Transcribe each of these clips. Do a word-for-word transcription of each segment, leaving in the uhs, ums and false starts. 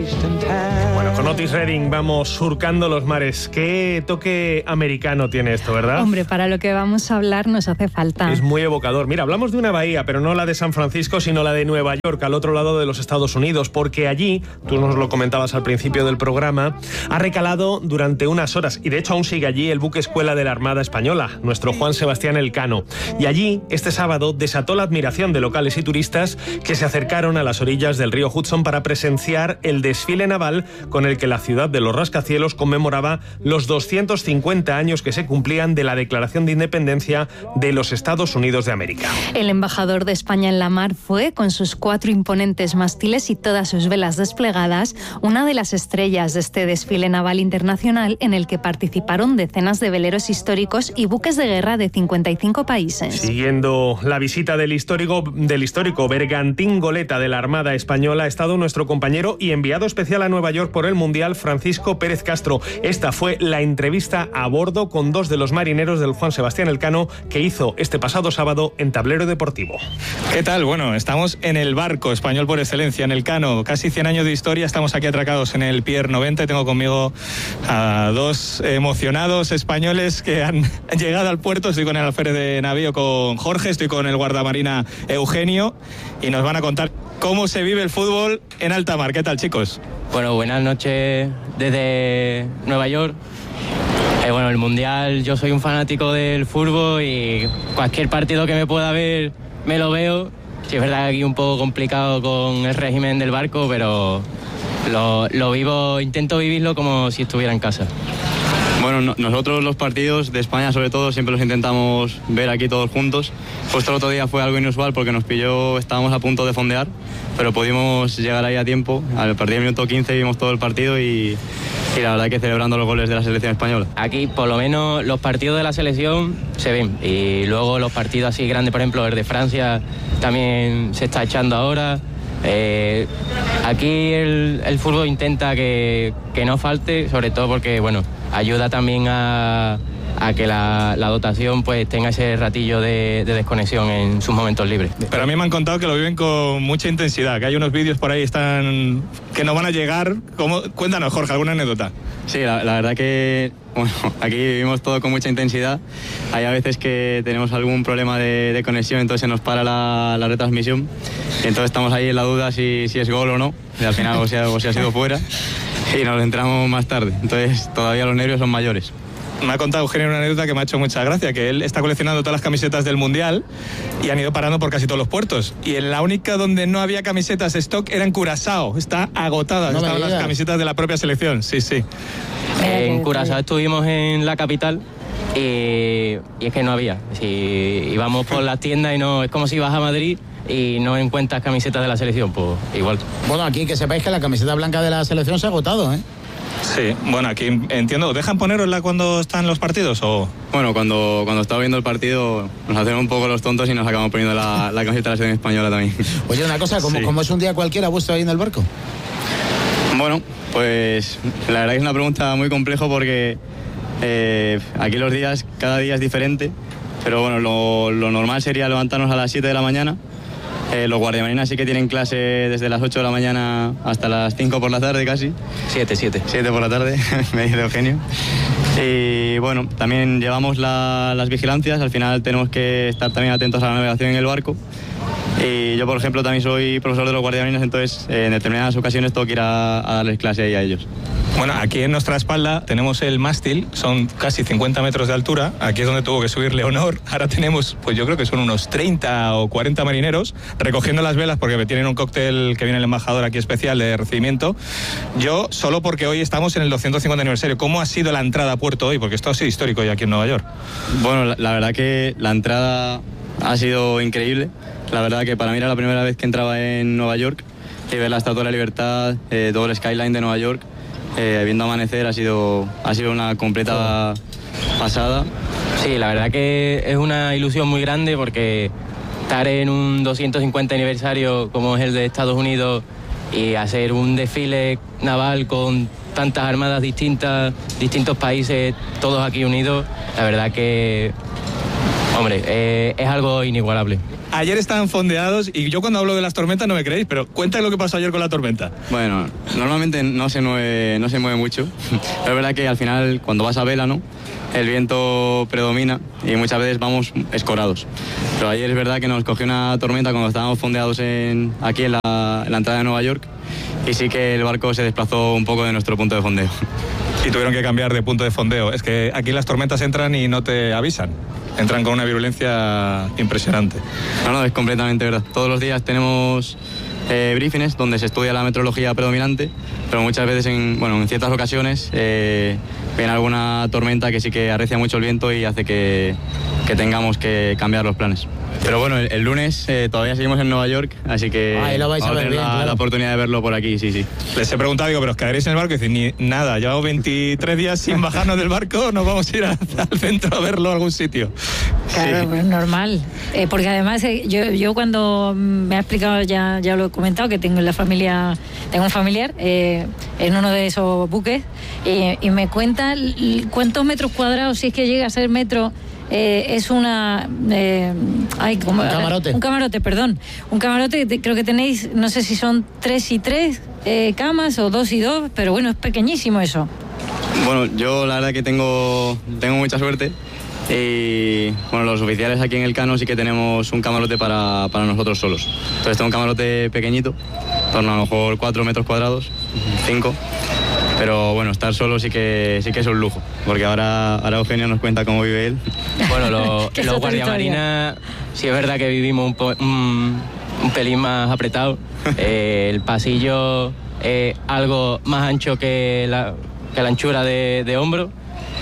Bueno, con Otis Redding vamos surcando los mares. Qué toque americano tiene esto, ¿verdad? Hombre, para lo que vamos a hablar nos hace falta. Es muy evocador. Mira, hablamos de una bahía, pero no la de San Francisco, sino la de Nueva York, al otro lado de los Estados Unidos, porque allí, tú nos lo comentabas al principio del programa, ha recalado durante unas horas, y de hecho aún sigue allí, el buque escuela de la Armada Española, nuestro Juan Sebastián Elcano. Y allí, este sábado, desató la admiración de locales y turistas que se acercaron a las orillas del río Hudson para presenciar el desfile naval con el que la ciudad de los rascacielos conmemoraba los doscientos cincuenta años que se cumplían de la Declaración de Independencia de los Estados Unidos de América. El embajador de España en la mar fue, con sus cuatro imponentes mástiles y todas sus velas desplegadas, una de las estrellas de este desfile naval internacional en el que participaron decenas de veleros históricos y buques de guerra de cincuenta y cinco países. Siguiendo la visita del histórico, del histórico bergantín goleta de la Armada Española, ha estado nuestro compañero y enviado especial a Nueva York por el Mundial, Francisco Pérez Castro. Esta fue la entrevista a bordo con dos de los marineros del Juan Sebastián Elcano que hizo este pasado sábado en Tablero Deportivo. ¿Qué tal? Bueno, estamos en el barco español por excelencia, en Elcano. Casi cien años de historia, estamos aquí atracados en el Pier noventa y tengo conmigo a dos emocionados españoles que han llegado al puerto. Estoy con el alférez de navío, con Jorge, estoy con el guardamarina Eugenio y nos van a contar cómo se vive el fútbol en alta mar. ¿Qué tal, chicos? Bueno, buenas noches desde Nueva York. Eh, bueno, el Mundial, yo soy un fanático del fútbol y cualquier partido que me pueda ver, me lo veo. Sí, es verdad que aquí un poco complicado con el régimen del barco, pero lo, lo vivo, intento vivirlo como si estuviera en casa. Bueno, no, nosotros los partidos de España sobre todo siempre los intentamos ver aquí todos juntos. Justo el otro día fue algo inusual porque nos pilló, estábamos a punto de fondear, pero pudimos llegar ahí a tiempo. Al partir del minuto quince vimos todo el partido y, y la verdad que celebrando los goles de la selección española. Aquí por lo menos los partidos de la selección se ven y luego los partidos así grandes, por ejemplo el de Francia también se está echando ahora. Eh, aquí el, el fútbol intenta que, que no falte, sobre todo porque bueno, ayuda también a, a que la, la dotación pues tenga ese ratillo de, de desconexión en sus momentos libres. Pero a mí me han contado que lo viven con mucha intensidad, que hay unos vídeos por ahí están que no van a llegar. ¿Cómo? Cuéntanos, Jorge, alguna anécdota. Sí, la, la verdad que bueno, aquí vivimos todo con mucha intensidad. Hay a veces que tenemos algún problema de, de conexión, entonces se nos para la, la retransmisión. Y entonces estamos ahí en la duda si, si es gol o no. Y al final o si, ha, o si ha sido fuera. Y nos entramos más tarde. Entonces todavía los nervios son mayores. Me ha contado Eugenio una anécdota que me ha hecho mucha gracia, que él está coleccionando todas las camisetas del Mundial y han ido parando por casi todos los puertos. Y en la única donde no había camisetas stock era en Curazao. Está agotada, no estaban las camisetas de la propia selección. Sí, sí. En Curazao estuvimos en la capital y, y es que no había. Si íbamos por las tiendas y no, es como si vas a Madrid y no encuentras camisetas de la selección, pues igual. Bueno, aquí que sepáis que la camiseta blanca de la selección se ha agotado, ¿eh? Sí, bueno, aquí entiendo, ¿dejan ponerosla cuando están los partidos o...? Bueno, cuando, cuando estaba viendo el partido nos hacemos un poco los tontos y nos acabamos poniendo la, la camiseta de la selección española también. Oye, una cosa, ¿cómo, sí. ¿cómo es un día cualquiera vuestro ahí en el barco? Bueno, pues la verdad que es una pregunta muy compleja porque eh, aquí los días, cada día es diferente, pero bueno, lo, lo normal sería levantarnos a las siete de la mañana. Eh, los guardiamarinas sí que tienen clase desde las ocho de la mañana hasta las cinco por la tarde casi. siete, siete. siete por la tarde, me dice Eugenio. Y bueno, también llevamos la, las vigilancias, al final tenemos que estar también atentos a la navegación en el barco. Y yo, por ejemplo, también soy profesor de los guardiamarinas, entonces eh, en determinadas ocasiones tengo que ir a, a darles clase ahí a ellos. Bueno, aquí en nuestra espalda tenemos el mástil, son casi cincuenta metros de altura, aquí es donde tuvo que subir Leonor, ahora tenemos, pues yo creo que son unos treinta o cuarenta marineros recogiendo las velas porque tienen un cóctel que viene el embajador aquí especial de recibimiento. Yo, solo porque hoy estamos en el doscientos cincuenta aniversario, ¿cómo ha sido la entrada a puerto hoy? Porque esto ha sido histórico ya aquí en Nueva York. Bueno, la, la verdad que la entrada ha sido increíble, la verdad que para mí era la primera vez que entraba en Nueva York y ver la Estatua de la Libertad, eh, todo el skyline de Nueva York. Eh, viendo amanecer ha sido, ha sido una completa pasada. Sí, la verdad que es una ilusión muy grande porque estar en un doscientos cincuenta aniversario como es el de Estados Unidos y hacer un desfile naval con tantas armadas distintas, distintos países, todos aquí unidos, la verdad que, hombre, eh, es algo inigualable. ayer estaban fondeados y yo cuando hablo de las tormentas no me creéis, pero cuéntame lo que pasó ayer con la tormenta. Bueno, normalmente no se mueve, no se mueve mucho, pero es verdad que al final cuando vas a vela, ¿no?, el viento predomina y muchas veces vamos escorados. Pero ayer es verdad que nos cogió una tormenta cuando estábamos fondeados en, aquí en la, en la entrada de Nueva York, y sí que el barco se desplazó un poco de nuestro punto de fondeo. Y tuvieron que cambiar de punto de fondeo. Es que aquí las tormentas entran y no te avisan. Entran con una virulencia impresionante. No, no, es completamente verdad. Todos los días tenemos eh, briefings donde se estudia la meteorología predominante, pero muchas veces, en, bueno, en ciertas ocasiones, eh, viene alguna tormenta que sí que arrecia mucho el viento y hace que, que tengamos que cambiar los planes. Pero bueno, el, el lunes eh, todavía seguimos en Nueva York, así que Ahí lo vais a vamos ver a tener bien, la, claro. la oportunidad de verlo por aquí, sí, sí. Les he preguntado, digo, ¿pero os quedaréis en el barco? Y dicen, ni nada, llevamos veintitrés días sin bajarnos del barco, nos vamos a ir a, al centro a verlo a algún sitio. Claro, Sí. pues normal. Eh, porque además eh, yo, yo cuando me ha explicado, ya, ya lo he comentado, que tengo en la familia, tengo un familiar eh, en uno de esos buques, eh, y me cuenta l- cuántos metros cuadrados, si es que llega a ser metro, eh, es una... Eh, ay, ¿cómo? Un camarote. Un camarote, perdón. Un camarote, te- creo que tenéis, no sé si son tres y tres eh, camas o dos y dos, pero bueno, es pequeñísimo eso. Bueno, yo la verdad que tengo, tengo mucha suerte. Y bueno, los oficiales aquí en el Cano sí que tenemos un camarote para, para nosotros solos. Entonces tengo un camarote pequeñito, en torno a lo mejor cuatro metros cuadrados, cinco. Pero bueno, estar solo sí que sí que es un lujo, porque ahora, ahora Eugenio nos cuenta cómo vive él. Bueno, lo- Que es los otra guardiamarinas, sí es verdad que vivimos un, po- un, un pelín más apretado. Eh, el pasillo es algo más ancho que la, que la anchura de, de hombro.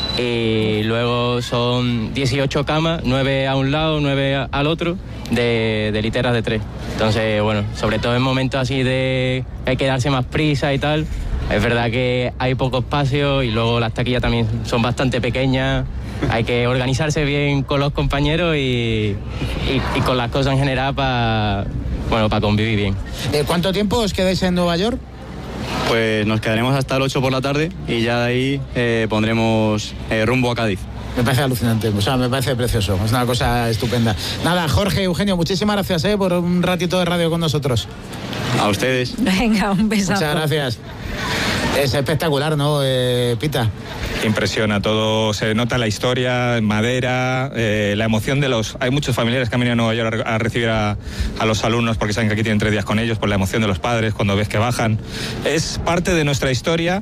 Y luego son dieciocho camas, nueve a un lado, nueve a- al otro, de, de literas de tres. Entonces, bueno, sobre todo en momentos así de que hay que darse más prisa y tal, es verdad que hay poco espacio y luego las taquillas también son bastante pequeñas. Hay que organizarse bien con los compañeros y, y, y con las cosas en general para, bueno, para convivir bien. Eh, ¿Cuánto tiempo os quedáis en Nueva York? Pues nos quedaremos hasta el ocho por la tarde y ya de ahí eh, pondremos eh, rumbo a Cádiz. Me parece alucinante, o sea, me parece precioso, es una cosa estupenda. Nada, Jorge, Eugenio, muchísimas gracias eh, por un ratito de radio con nosotros. A ustedes. Venga, un besazo. Muchas gracias. Es espectacular, ¿no, eh, Pita? Impresiona todo, se nota la historia, madera, eh, la emoción de los... Hay muchos familiares que han venido a Nueva York a, a recibir a, a los alumnos porque saben que aquí tienen tres días con ellos, por la emoción de los padres cuando ves que bajan. Es parte de nuestra historia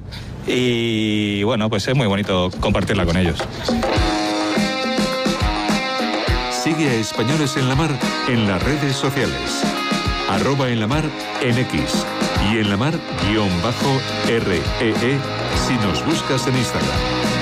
y bueno, pues es muy bonito compartirla con ellos. Sigue a Españoles en la Mar en las redes sociales. Arroba en la mar en X y en la mar guión bajo R E E si nos buscas en Instagram.